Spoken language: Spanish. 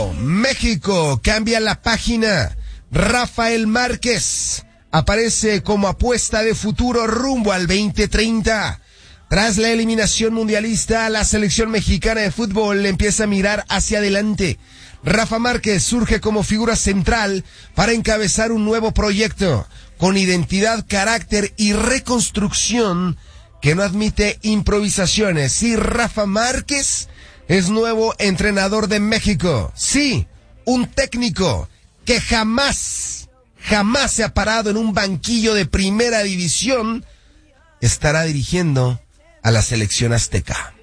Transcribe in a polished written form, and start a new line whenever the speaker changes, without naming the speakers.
1, México cambia la página. Rafael Márquez aparece como apuesta de futuro rumbo al 2030. Tras la eliminación mundialista, la selección mexicana de fútbol empieza a mirar hacia adelante. Rafa Márquez surge como figura central para encabezar un nuevo proyecto con identidad, carácter y reconstrucción que no admite improvisaciones. Sí, Rafa Márquez es nuevo entrenador de México. Sí, un técnico que jamás se ha parado en un banquillo de primera división, estará dirigiendo a la selección azteca.